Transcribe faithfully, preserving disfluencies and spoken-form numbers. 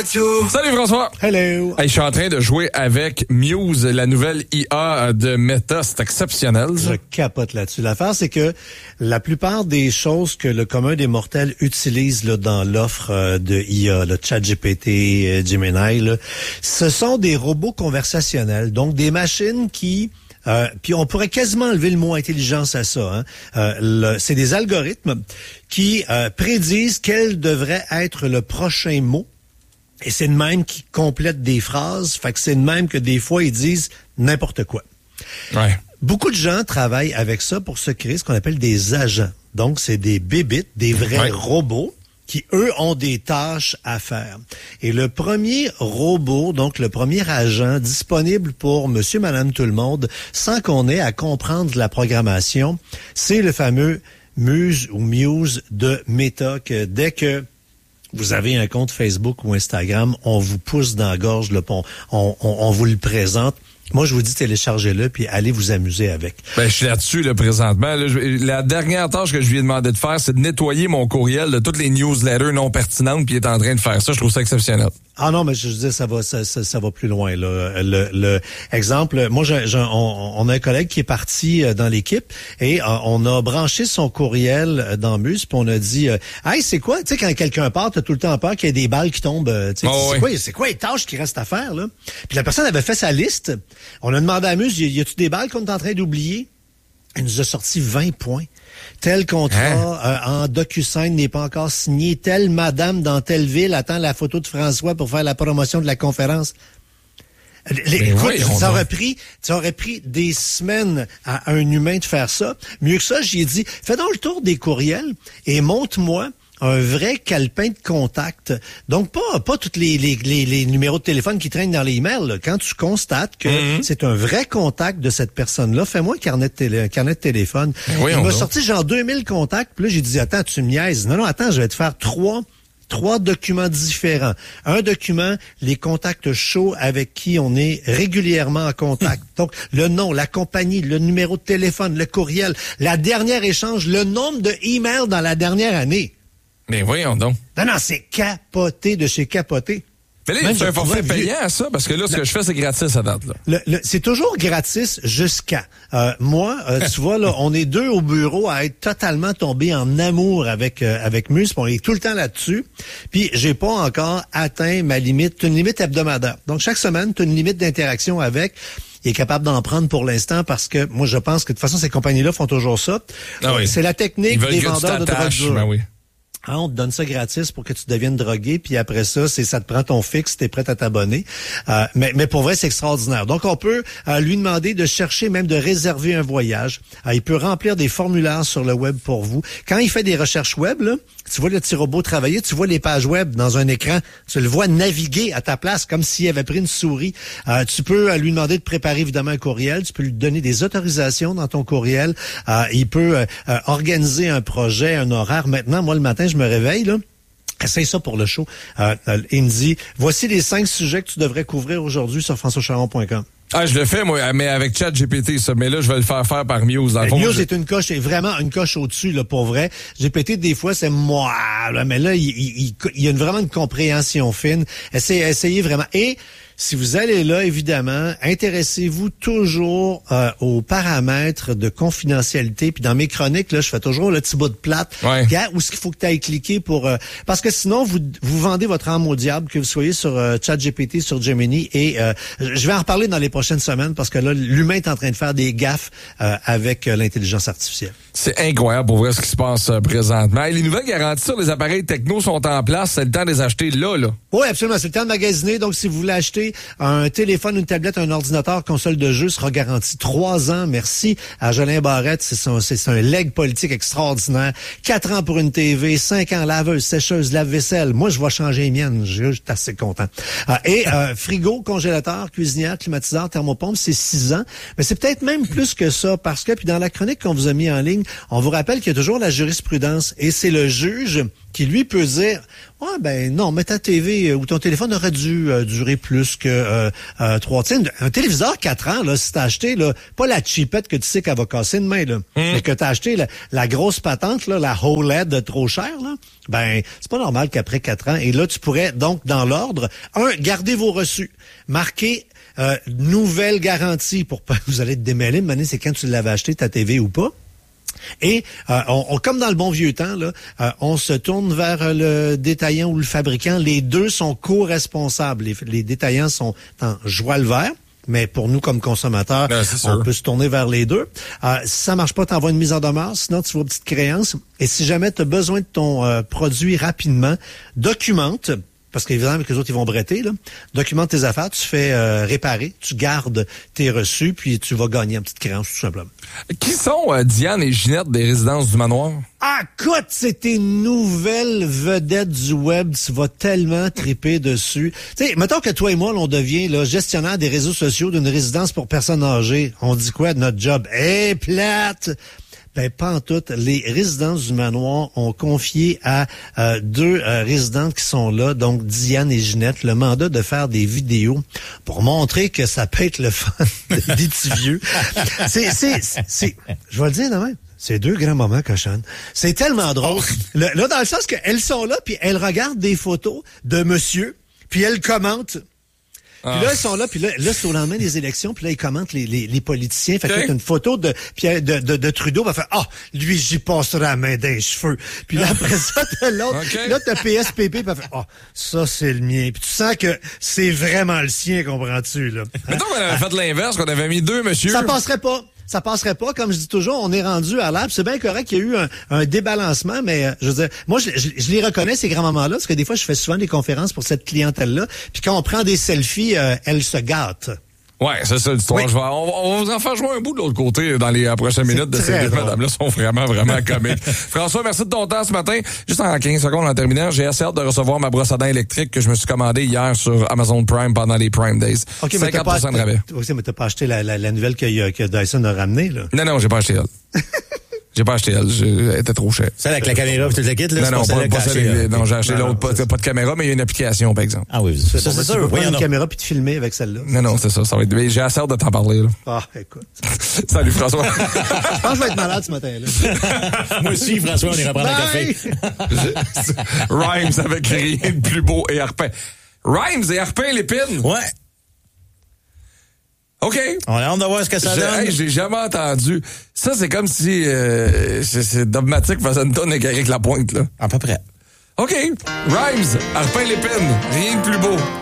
Salut François. Hello. Hey, je suis en train de jouer avec Muse, la nouvelle I A de Meta. C'est exceptionnel. Ça. Je capote là-dessus. L'affaire, c'est que la plupart des choses que le commun des mortels utilise là, dans l'offre euh, de I A, le ChatGPT, euh, Gemini, là, ce sont des robots conversationnels, donc des machines qui... Euh, puis on pourrait quasiment enlever le mot intelligence à ça. Hein. Euh, le, c'est des algorithmes qui euh, prédisent quel devrait être le prochain mot. Et c'est de même qui complètent des phrases. Fait que c'est de même que des fois, ils disent n'importe quoi. Ouais. Beaucoup de gens travaillent avec ça pour se créer ce qu'on appelle des agents. Donc, c'est des bébites, des vrais ouais. robots qui, eux, ont des tâches à faire. Et le premier robot, donc le premier agent disponible pour monsieur, madame, tout le monde, sans qu'on ait à comprendre la programmation, c'est le fameux Muse ou Muse de Meta, que dès que vous avez un compte Facebook ou Instagram, on vous pousse dans la gorge, là, on, on, on vous le présente. Moi, je vous dis, téléchargez-le, puis allez vous amuser avec. Ben, je suis là-dessus, là, présentement. Là, je, la dernière tâche que je lui ai demandé de faire, c'est de nettoyer mon courriel de toutes les newsletters non pertinentes, puis il est en train de faire ça. Je trouve ça exceptionnel. Ah non, mais je veux dire, ça va, ça, ça, ça va plus loin, là. Le, le exemple, moi, j'ai, j'ai, on, on a un collègue qui est parti dans l'équipe et euh, on a branché son courriel dans Muse, puis on a dit, euh, hey, c'est quoi, tu sais, quand quelqu'un part, t'as tout le temps peur qu'il y ait des balles qui tombent. Tu sais, oh, c'est oui. quoi, c'est quoi les tâches qui restent à faire, là? Puis la personne avait fait sa liste. On a demandé à Muse, y, y a-tu des balles qu'on est en train d'oublier? Elle nous a sorti vingt points. Tel contrat hein? euh, en DocuSign n'est pas encore signé. Telle madame dans telle ville attend la photo de François pour faire la promotion de la conférence. Les, écoute, oui, ça aurait pris, ça aurait pris des semaines à un humain de faire ça. Mieux que ça, j'y ai dit, fais donc le tour des courriels et montre-moi un vrai calepin de contact. Donc, pas pas tous les, les, les, les numéros de téléphone qui traînent dans les emails. Là. Quand tu constates que mm-hmm. c'est un vrai contact de cette personne-là, fais-moi un carnet de, télé, un carnet de téléphone. Oui, il m'a sorti genre deux mille contacts. Puis là, j'ai dit, attends, tu me niaises. Non, non, attends, je vais te faire trois... Trois documents différents. Un document, les contacts chauds avec qui on est régulièrement en contact. Donc, le nom, la compagnie, le numéro de téléphone, le courriel, la dernière échange, le nombre de emails dans la dernière année. Mais voyons donc. Non, non, c'est capoté de chez capoté. Mais là, c'est un forfait payant à ça, parce que là, ce le, que je fais, c'est gratis à date. Là. Le, le, c'est toujours gratis jusqu'à. Euh, moi, euh, tu vois, là, on est deux au bureau à être totalement tombés en amour avec euh, avec Muse, on est tout le temps là-dessus. Puis, j'ai pas encore atteint ma limite, une limite hebdomadaire. Donc, chaque semaine, tu as une limite d'interaction avec. Il est capable d'en prendre pour l'instant parce que moi, je pense que de toute façon, ces compagnies-là font toujours ça. Ah oui. C'est la technique des vendeurs de drogue dure. Ben oui. Ah, on te donne ça gratis pour que tu deviennes drogué, puis après ça, c'est ça te prend ton fixe, t'es prêt à t'abonner. Euh, mais, mais pour vrai, c'est extraordinaire. Donc, on peut euh, lui demander de chercher, même de réserver un voyage. Euh, il peut remplir des formulaires sur le web pour vous. Quand il fait des recherches web, là, tu vois le petit robot travailler, tu vois les pages web dans un écran, tu le vois naviguer à ta place comme s'il avait pris une souris. Euh, tu peux euh, lui demander de préparer évidemment un courriel, tu peux lui donner des autorisations dans ton courriel. Euh, il peut euh, euh, organiser un projet, un horaire. Maintenant, moi, le matin, je me réveille, là. Essaye ça pour le show. Euh, il me dit, voici les cinq sujets que tu devrais couvrir aujourd'hui sur françois charon point com. Ah, je le fais, moi, mais avec ChatGPT, ça. Mais là, je vais le faire faire par Muse. Dans le fond, Muse je... est une coche, c'est vraiment une coche au-dessus, là, pour vrai. G P T, des fois, c'est moi, là, mais là, il, il, il y a une, vraiment une compréhension fine. Essayez, essayez vraiment. Et si vous allez là, évidemment, intéressez-vous toujours euh, aux paramètres de confidentialité. Puis dans mes chroniques, là, je fais toujours le petit bout de plate. Ouais. Où est-ce qu'il faut que tu ailles cliquer pour... Euh, parce que sinon, vous vous vendez votre âme au diable, que vous soyez sur euh, ChatGPT, sur Gemini. Et euh, je vais en reparler dans les prochaines semaines parce que là, l'humain est en train de faire des gaffes euh, avec euh, l'intelligence artificielle. C'est incroyable pour voir ce qui se passe euh, présentement. Et les nouvelles garanties sur les appareils techno sont en place. C'est le temps de les acheter là, là. Oui, absolument. C'est le temps de magasiner. Donc, si vous voulez acheter un téléphone, une tablette, un ordinateur, console de jeu, sera garanti trois ans. Merci à Jolin Barrette. C'est, son, c'est un leg politique extraordinaire. Quatre ans pour une T V, cinq ans laveuse, sécheuse, lave-vaisselle. Moi, je vais changer les miennes. Je suis assez content. Euh, et euh, frigo, congélateur, cuisinière, climatiseur, thermopompe, c'est six ans. Mais c'est peut-être même plus que ça parce que, puis dans la chronique qu'on vous a mis en ligne, on vous rappelle qu'il y a toujours la jurisprudence et c'est le juge qui lui peut dire, ouais, ben non, mais ta T V euh, ou ton téléphone aurait dû euh, durer plus que euh, euh, trois. Tu sais, un téléviseur quatre ans, là, si t'as acheté, là, pas la cheapette que tu sais qu'elle va casser demain, là, mm. mais que t'as acheté la, la grosse patente, là, la O L E D trop chère, là, ben c'est pas normal qu'après quatre ans, et là, tu pourrais donc, dans l'ordre, un, garder vos reçus, marquer euh, nouvelle garantie pour pas vous allez te démêler, mais c'est quand tu l'avais acheté, ta T V ou pas. Et euh, on, on, comme dans le bon vieux temps, là, euh, on se tourne vers le détaillant ou le fabricant. Les deux sont co-responsables. Les, les détaillants sont en joie le vert. Mais pour nous, comme consommateurs, ben, on peut se tourner vers les deux. Euh, si ça marche pas, t'envoies une mise en demeure. Sinon, tu vois une petite créance. Et si jamais tu as besoin de ton euh, produit rapidement, documente. Parce qu'évidemment, que les autres, ils vont bretter, là. Documente tes affaires, tu fais euh, réparer, tu gardes tes reçus, puis tu vas gagner une petite créance, tout simplement. Qui sont euh, Diane et Ginette des Résidences du Manoir? Ah, écoute, c'est tes nouvelles vedettes du web. Tu vas tellement triper dessus. Tu sais, mettons que toi et moi, on devient là, gestionnaire des réseaux sociaux d'une résidence pour personnes âgées. On dit quoi de notre job? Eh, hey, plate! Ben, pas en tout. Les Résidences du Manoir ont confié à euh, deux euh, résidentes qui sont là, donc Diane et Ginette, le mandat de faire des vidéos pour montrer que ça peut être le fun des petits vieux. C'est, c'est, c'est, je vais le dire de même. C'est deux grands moments, cochonne. C'est tellement drôle. Le, là, dans le sens qu'elles sont là, puis elles regardent des photos de monsieur, puis elles commentent. Puis là, ils sont là, puis là, là c'est au lendemain des élections, puis là, ils commentent les, les, les politiciens. Fait que okay. Là, t'as une photo de Pierre de, de, de Trudeau, va faire ah, lui, j'y passerai la main dans les cheveux. Puis là, après ça, t'as l'autre. Okay. Là, t'as P S P P, puis elle fait ah, ça, c'est le mien. Puis tu sens que c'est vraiment le sien, comprends-tu, là. Hein? Mettons qu'on avait fait l'inverse, qu'on avait mis deux monsieur. Ça passerait pas. Ça passerait pas. Comme je dis toujours, on est rendu à l'âge. C'est bien correct qu'il y a eu un, un débalancement, mais euh, je veux dire, moi, je, je, je les reconnais, ces grands-mamans-là, parce que des fois, je fais souvent des conférences pour cette clientèle-là. Puis quand on prend des selfies, euh, elles se gâtent. Ouais, c'est ça l'histoire. Oui. Je vais, on, on va vous en faire jouer un bout de l'autre côté dans les prochaines minutes de ces deux madames-là sont vraiment, vraiment comiques. François, merci de ton temps ce matin. Juste en quinze secondes en terminant, j'ai assez hâte de recevoir ma brosse à dents électrique que je me suis commandée hier sur Amazon Prime pendant les Prime Days. Okay, cinquante pour cent de rabais. OK, mais t'as pas acheté la, la, la nouvelle que, que Dyson a ramenée, là? Non, non, j'ai pas acheté elle. J'ai pas acheté elle, elle était trop chère. Celle avec la caméra pis tout le kit, là? Non, non, pas, pas celle, non, j'ai acheté l'autre, pas, pas de caméra, mais il y a une application, par exemple. Ah oui, c'est ça, c'est sûr. Tu peux prendre une caméra puis te filmer avec celle-là. Non, non, c'est ça, ça va être, mais j'ai assez hâte de t'en parler, là. Ah, écoute. Salut, François. Je pense que je vais être malade ce matin-là. Moi aussi, François, on ira prendre un café. Rhymes avec rien de plus beau et Arpin. Rhymes et Arpin Lépine? Ouais. OK. On a hâte de voir ce que ça donne. Hey, j'ai jamais entendu. Ça, c'est comme si euh, c'est, c'est Dogmatic faisait une tonne avec Éric Lapointe, là. À peu près. OK. Rhymes, Arpin Lépine, rien de plus beau.